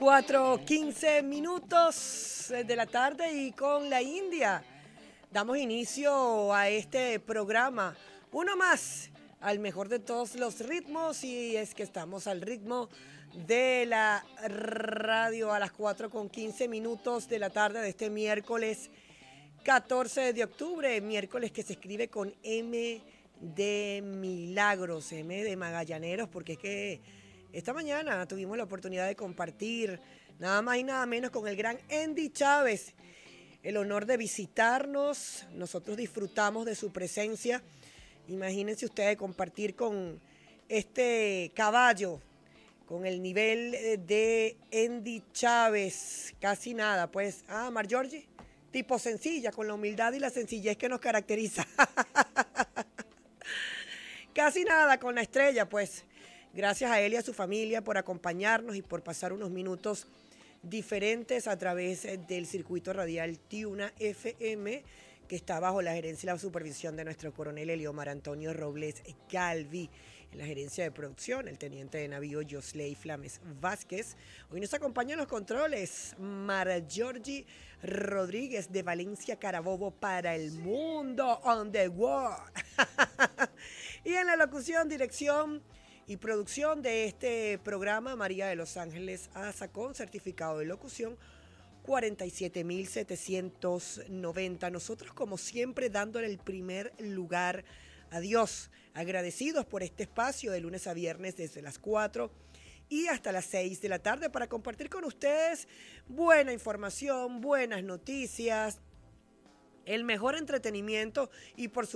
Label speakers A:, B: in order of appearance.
A: 4:15 de la tarde y con la India damos inicio a este programa, uno más, al mejor de todos los ritmos, y es que estamos al ritmo de la radio a las 4:15 de la tarde de este miércoles 14 de octubre, miércoles que se escribe con M de Milagros, M de Magallaneros, porque es que esta mañana tuvimos la oportunidad de compartir nada más y nada menos con el gran Andy Chávez, el honor de visitarnos. Nosotros disfrutamos de su presencia. Imagínense ustedes compartir con este caballo, con el nivel de Andy Chávez, casi nada, pues. Marjorie, tipo sencilla, con la humildad y la sencillez que nos caracteriza. Casi nada con la estrella, pues. Gracias a él y a su familia por acompañarnos y por pasar unos minutos diferentes a través del circuito radial Tiuna FM, que está bajo la gerencia y la supervisión de nuestro coronel Eliomar Antonio Robles Galvi. En la gerencia de producción, el teniente de navío Josley Flames Vázquez. Hoy nos acompaña en los controles Marjorie Rodríguez de Valencia Carabobo para el mundo on the world. Y en la locución, dirección y producción de este programa, María de los Ángeles Azacón, certificado de locución 47.790. Nosotros, como siempre, dándole el primer lugar a Dios, agradecidos por este espacio de lunes a viernes desde las 4 y hasta las 6 de la tarde para compartir con ustedes buena información, buenas noticias, el mejor entretenimiento y por supuesto